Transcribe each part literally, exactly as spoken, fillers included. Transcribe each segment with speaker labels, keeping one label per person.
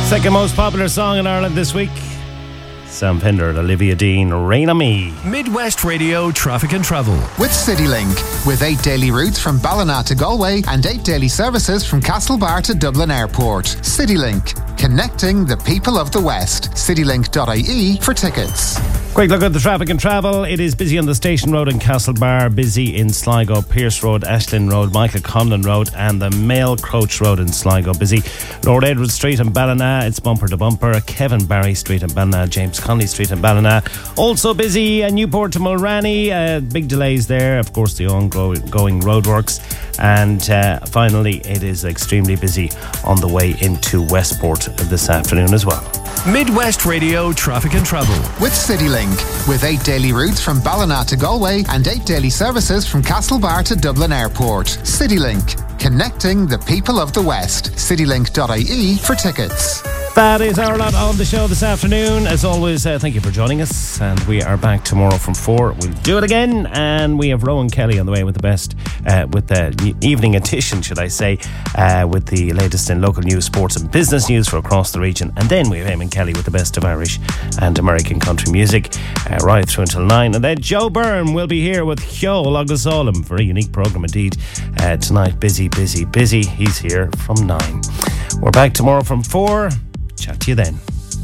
Speaker 1: Second most popular song in Ireland this week. Sam Fender and Olivia Dean, Rain on Me.
Speaker 2: Midwest Radio Traffic and Travel.
Speaker 3: With CityLink. With eight daily routes from Ballina to Galway and eight daily services from Castlebar to Dublin Airport. CityLink. Connecting the people of the West. citylink dot I E for tickets.
Speaker 1: Quick look at the traffic and travel. It is busy on the Station Road in Castlebar, busy in Sligo, Pierce Road, Ashland Road, Michael Conlon Road and the Mail Crouch Road in Sligo. Busy Lord Edward Street in Ballina, it's bumper to bumper. Kevin Barry Street in Ballina, James Conley Street in Ballina. Also busy uh, Newport to Mulranny, uh, big delays there. Of course, the ongoing roadworks. And uh, finally, it is extremely busy on the way into Westport this afternoon as well.
Speaker 2: Midwest Radio Traffic and Travel.
Speaker 3: With CityLink. With eight daily routes from Ballina to Galway and eight daily services from Castlebar to Dublin Airport. CityLink. Connecting the people of the West. citylink dot I E for tickets.
Speaker 1: That is our lot on the show this afternoon. As always, uh, thank you for joining us. And we are back tomorrow from four. We'll do it again. And we have Rowan Kelly on the way with the best, uh, with the evening edition, should I say, uh, with the latest in local news, sports and business news for across the region. And then we have Eamon Kelly with the best of Irish and American country music, uh, right through until nine. And then Joe Byrne will be here with Hyo Agus Olam. Very unique programme indeed. Uh, tonight, busy, busy, busy. He's here from nine. We're back tomorrow from four. Chat to you then.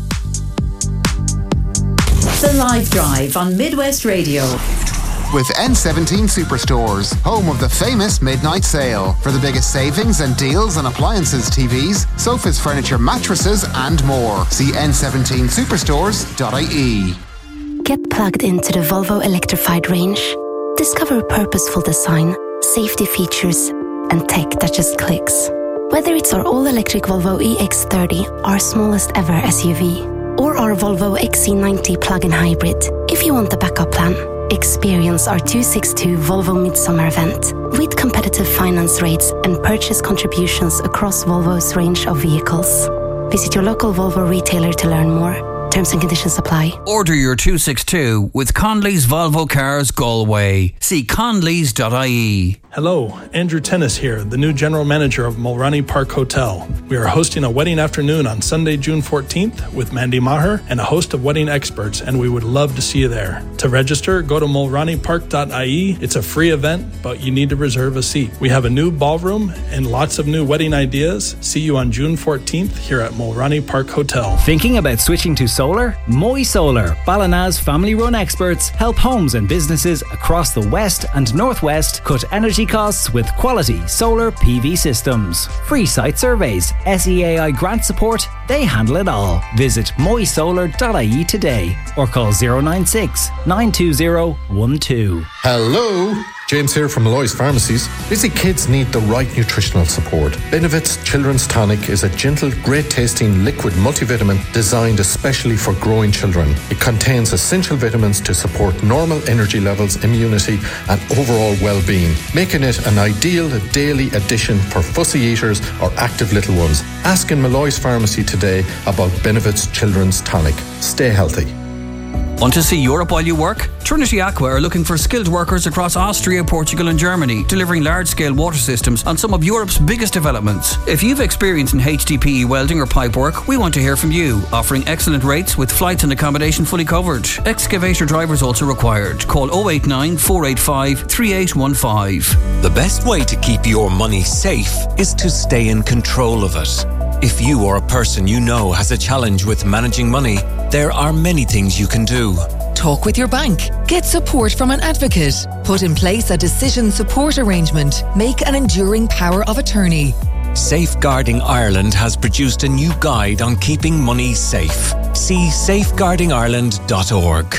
Speaker 4: The Live Drive on Midwest Radio.
Speaker 3: With N seventeen Superstores, home of the famous midnight sale. For the biggest savings and deals on appliances, T Vs, sofas, furniture, mattresses and more. See N seventeen superstores dot I E.
Speaker 5: Get plugged into the Volvo electrified range. Discover purposeful design, safety features and tech that just clicks. Whether it's our all-electric Volvo E X thirty, our smallest ever S U V, or our Volvo X C ninety plug-in hybrid, if you want the backup plan, experience our two sixty-two Volvo Midsummer event with competitive finance rates and purchase contributions across Volvo's range of vehicles. Visit your local Volvo retailer to learn more. Terms and conditions apply.
Speaker 6: Order your two sixty-two with Conley's Volvo Cars Galway. See conleys dot I E.
Speaker 7: Hello, Andrew Tennis here, the new general manager of Mulroney Park Hotel. We are hosting a wedding afternoon on Sunday, June fourteenth with Mandy Maher and a host of wedding experts, and we would love to see you there. To register, go to mulroney park dot I E. It's a free event, but you need to reserve a seat. We have a new ballroom and lots of new wedding ideas. See you on June fourteenth here at Mulroney Park Hotel.
Speaker 8: Thinking about switching to solar? Moy Solar, Ballina's family-run experts, help homes and businesses across the west and northwest cut energy costs with quality solar P V systems. Free site surveys, S E A I grant support, they handle it all. Visit moy solar dot I E today or call zero nine six, nine two zero, one two.
Speaker 9: Hello, James here from Malloy's Pharmacies. Busy kids need the right nutritional support. Benefit's Children's Tonic is a gentle, great-tasting liquid multivitamin designed especially for growing children. It contains essential vitamins to support normal energy levels, immunity, and overall well-being, making it an ideal daily addition for fussy eaters or active little ones. Ask in Malloy's Pharmacy today about Benefit's Children's Tonic. Stay healthy.
Speaker 6: Want to see Europe while you work? Trinity Aqua are looking for skilled workers across Austria, Portugal and Germany, delivering large-scale water systems on some of Europe's biggest developments. If you've experience in H D P E welding or pipe work, we want to hear from you, offering excellent rates with flights and accommodation fully covered. Excavator drivers also required. Call oh eight nine, four eight five, three eight one five.
Speaker 10: The best way to keep your money safe is to stay in control of it. If you or a person you know has a challenge with managing money, there are many things you can do.
Speaker 11: Talk with your bank. Get support from an advocate. Put in place a decision support arrangement. Make an enduring power of attorney.
Speaker 10: Safeguarding Ireland has produced a new guide on keeping money safe. See safeguarding ireland dot org.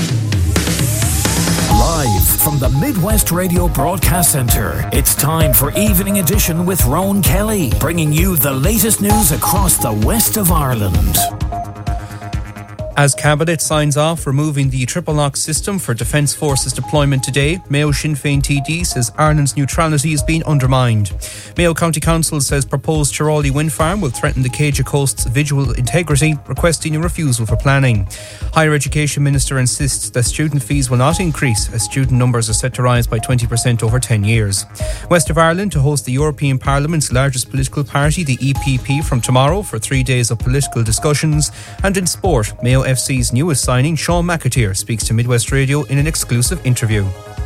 Speaker 2: Live from the Midwest Radio Broadcast Centre, it's time for Evening Edition with Rowan Kelly, bringing you the latest news across the west of Ireland.
Speaker 12: As Cabinet signs off removing the triple lock system for Defence Forces deployment today, Mayo Sinn Féin T D says Ireland's neutrality is being undermined. Mayo County Council says proposed Chirali wind farm will threaten the Céide Coast's visual integrity, requesting a refusal for planning. Higher Education Minister insists that student fees will not increase as student numbers are set to rise by twenty percent over ten years. West of Ireland to host the European Parliament's largest political party, the E P P, from tomorrow for three days of political discussions. And in sport, Mayo F C's newest signing, Sean McAteer, speaks to Midwest Radio in an exclusive interview.